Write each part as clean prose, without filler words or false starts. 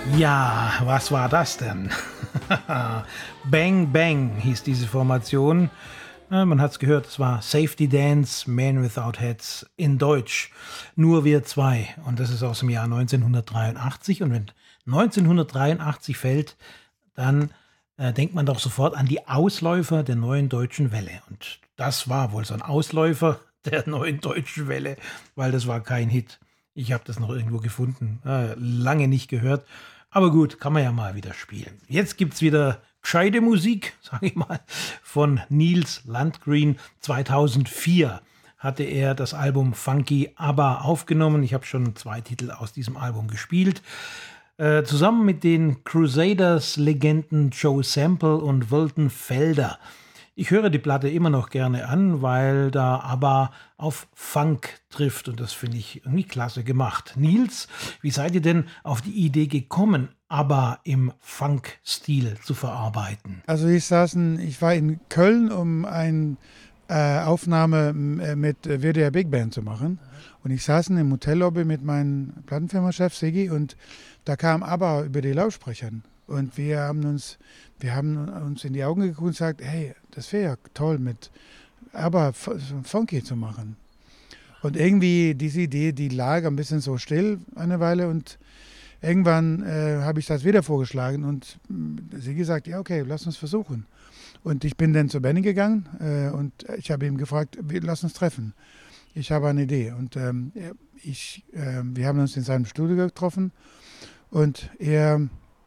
Ja, was war das denn? Bang Bang hieß diese Formation. Man hat es gehört, es war Safety Dance, Man Without Hats in Deutsch. Nur wir zwei. Und das ist aus dem Jahr 1983. Und wenn 1983 fällt, dann denkt man doch sofort an die Ausläufer der Neuen Deutschen Welle. Und das war wohl so ein Ausläufer der Neuen Deutschen Welle, weil das war kein Hit. Ich habe das noch irgendwo gefunden, lange nicht gehört. Aber gut, kann man ja mal wieder spielen. Jetzt gibt es wieder gescheite Musik, sage ich mal, von Nils Landgreen. 2004 hatte er das Album Funky ABBA aufgenommen. Ich habe schon 2 Titel aus diesem Album gespielt. Zusammen mit den Crusaders-Legenden Joe Sample und Wilton Felder. Ich höre die Platte immer noch gerne an, weil da ABBA auf Funk trifft und das finde ich irgendwie klasse gemacht. Nils, wie seid ihr denn auf die Idee gekommen, ABBA im Funk-Stil zu verarbeiten? Also ich war in Köln, um eine Aufnahme mit WDR Big Band zu machen. Und ich saß im Hotellobby mit meinem Plattenfirmenchef Siggi und da kam ABBA über die Lautsprecher. Und wir haben uns in die Augen geguckt und gesagt, hey, das wäre ja toll, mit ABBA Funky zu machen. Und irgendwie diese Idee, die lag ein bisschen so still eine Weile und irgendwann habe ich das wieder vorgeschlagen und sie gesagt, ja okay, lass uns versuchen. Und ich bin dann zu Benny gegangen und ich habe ihm gefragt, lass uns treffen. Ich habe eine Idee. Und wir haben uns in seinem Studio getroffen und er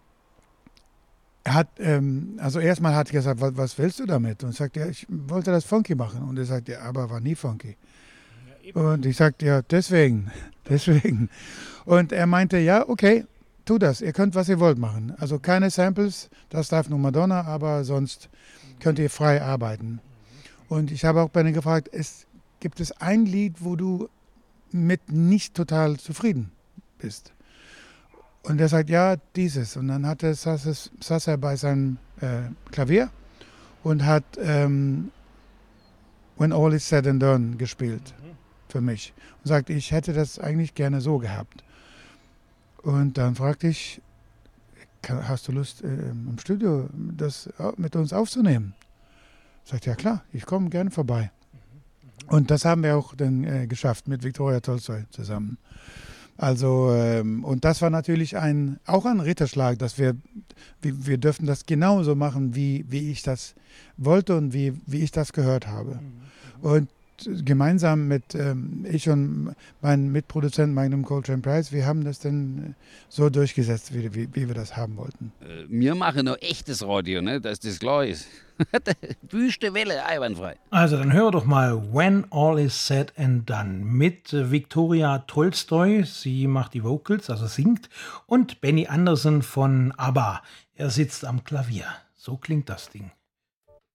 hat, also erstmal hat er gesagt, was willst du damit? Und ich sagte, ja, ich wollte das funky machen. Und er sagte, ja, aber war nie funky. Und ich sagte, ja, deswegen. Und er meinte, ja, okay, tu das. Ihr könnt, was ihr wollt machen. Also keine Samples, das darf nur Madonna, aber sonst könnt ihr frei arbeiten. Und ich habe auch Benny gefragt, gibt es ein Lied, wo du mit nicht total zufrieden bist? Und er sagt, ja, dieses. Und dann saß er bei seinem Klavier und hat When All Is Said and Done gespielt für mich. Und sagte, ich hätte das eigentlich gerne so gehabt. Und dann fragte ich, hast du Lust, im Studio das mit uns aufzunehmen? Sagt, ja klar, ich komme gerne vorbei. Und das haben wir auch dann geschafft mit Viktoria Tolstoi zusammen. Also, und das war natürlich auch ein Ritterschlag, dass wir dürfen das genauso machen, wie ich das wollte und wie ich das gehört habe. Und gemeinsam mit ich und meinem Mitproduzent Magnum Coltrane Price, wir haben das dann so durchgesetzt, wie wir das haben wollten. Wir machen noch echtes Radio, ne? Dass das klar ist. Wüste Welle, einwandfrei. Also dann hör doch mal When All Is Said and Done mit Viktoria Tolstoi. Sie macht die Vocals, also singt. Und Benny Andersson von ABBA. Er sitzt am Klavier. So klingt das Ding.